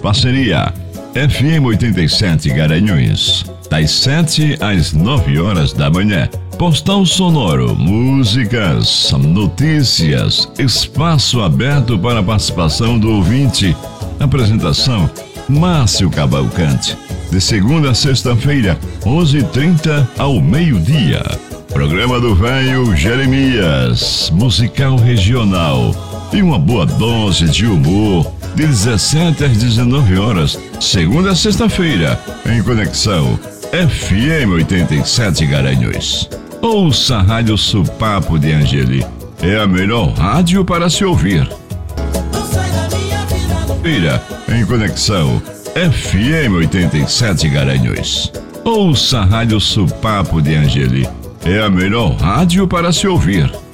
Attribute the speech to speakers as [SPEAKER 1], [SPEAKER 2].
[SPEAKER 1] Parceria FM 87 Garanhuns, das 7 às 9 horas da manhã. Postal sonoro, músicas, notícias, espaço aberto para a participação do ouvinte. Apresentação Márcio Cavalcante. De segunda a sexta-feira, 11h30 ao meio-dia. Programa do Velho Jeremias, musical regional. E uma boa dose de humor, de 17 às 19 horas, segunda a sexta-feira, em conexão FM 87 Garanhuns. Ouça a Rádio Supapo de Angeli. É a melhor rádio para se ouvir. Feira, em conexão FM 87 Garanhuns. Ouça a Rádio Supapo de Angeli. É a melhor rádio para se ouvir.